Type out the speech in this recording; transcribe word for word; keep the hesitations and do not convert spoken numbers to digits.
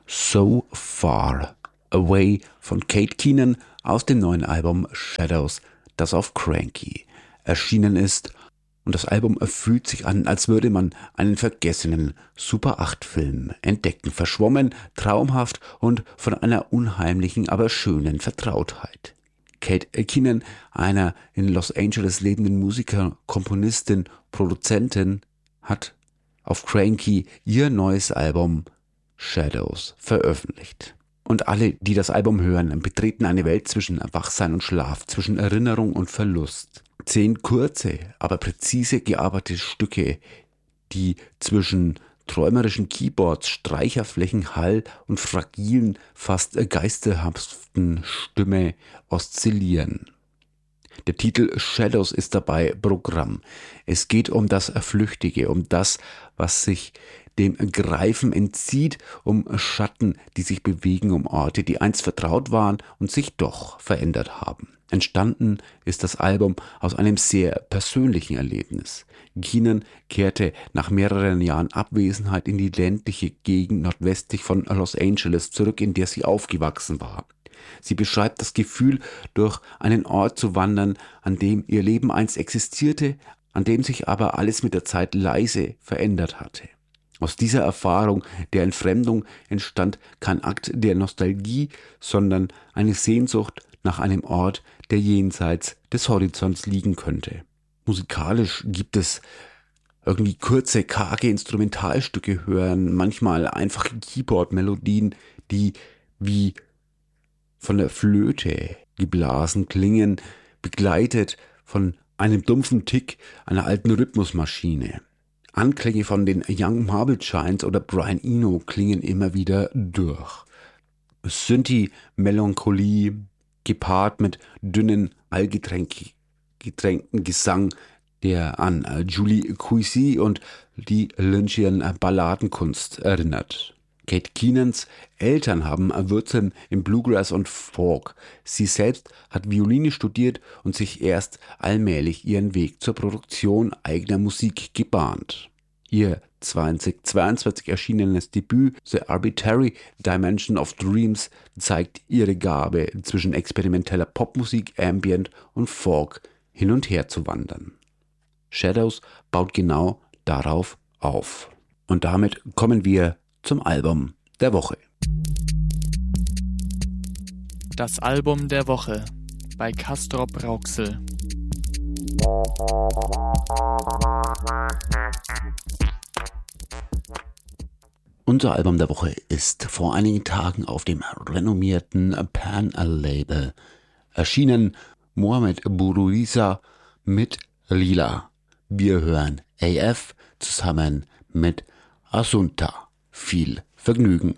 So Far Away von Kate Keenan aus dem neuen Album Shadows, das auf Cranky erschienen ist. Und das Album fühlt sich an, als würde man einen vergessenen Super acht Film entdecken. Verschwommen, traumhaft und von einer unheimlichen, aber schönen Vertrautheit. Kate Keenan, einer in Los Angeles lebenden Musiker, Komponistin, Produzentin, hat auf Cranky ihr neues Album Shadows veröffentlicht. Und alle, die das Album hören, betreten eine Welt zwischen Wachsein und Schlaf, zwischen Erinnerung und Verlust. Zehn kurze, aber präzise gearbeitete Stücke, die zwischen träumerischen Keyboards, Streicherflächen, Hall und fragilen, fast geisterhaften Stimme oszillieren. Der Titel Shadows ist dabei Programm. Es geht um das Flüchtige, um das, was sich dem Greifen entzieht, um Schatten, die sich bewegen, um Orte, die einst vertraut waren und sich doch verändert haben. Entstanden ist das Album aus einem sehr persönlichen Erlebnis. Keenan kehrte nach mehreren Jahren Abwesenheit in die ländliche Gegend nordwestlich von Los Angeles zurück, in der sie aufgewachsen war. Sie beschreibt das Gefühl, durch einen Ort zu wandern, an dem ihr Leben einst existierte, an dem sich aber alles mit der Zeit leise verändert hatte. Aus dieser Erfahrung der Entfremdung entstand kein Akt der Nostalgie, sondern eine Sehnsucht nach einem Ort, der jenseits des Horizonts liegen könnte. Musikalisch gibt es irgendwie kurze, karge Instrumentalstücke hören, manchmal einfache Keyboard-Melodien, die wie von der Flöte geblasen klingen, begleitet von einem dumpfen Tick einer alten Rhythmusmaschine. Anklänge von den Young Marble Giants oder Brian Eno klingen immer wieder durch. Synthi-Melancholie gepaart mit dünnen, allgetränkten Gesang, der an Julie Cuisy und die Lynchian Balladenkunst erinnert. Kate Keenans Eltern haben Wurzeln im Bluegrass und Folk. Sie selbst hat Violine studiert und sich erst allmählich ihren Weg zur Produktion eigener Musik gebahnt. Ihr zweitausendzweiundzwanzig erschienenes Debüt The Arbitrary Dimension of Dreams zeigt ihre Gabe, zwischen experimenteller Popmusik, Ambient und Folk hin und her zu wandern. Shadows baut genau darauf auf. Und damit kommen wir zum Album der Woche. Das Album der Woche bei Castrop Rauxel. Unser Album der Woche ist vor einigen Tagen auf dem renommierten Pan-Label erschienen. Mohamed Bourouissa mit Lila. Wir hören A F zusammen mit Asunta. Viel Vergnügen.